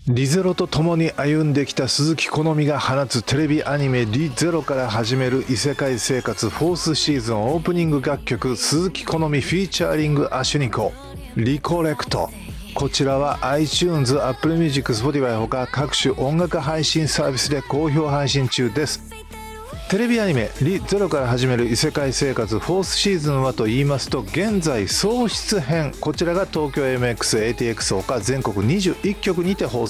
リゼロと共に歩んできた鈴木好美が放つテレビアニメリゼロから始める異世界生活4thシーズンオープニング楽曲鈴木好美フィーチャーリングアシュニコリコレクト。こちらは iTunes、Apple Music、Spotify ほか各種音楽配信サービスで好評配信中です。テレビアニメリゼロから始める異世界生活4thシーズンはと言いますと、現在喪失編、こちらが東京 MX、ATX ほか全国21局にて放送